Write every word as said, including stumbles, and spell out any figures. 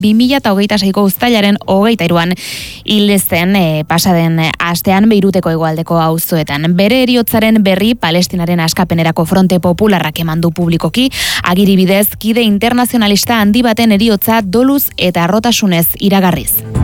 bi mila hogeita seiko uztailaren hogeita hiruan hil zen e, pasaden astean Beiruteko hegoaldeko auzoetan. Bere heriotzaren berri Palestinaren askapenerako Fronte Popularrak eman du publikoki, agiri bidez kide internazionalista handi baten heriotza doluz eta arrotasunez iragarriz.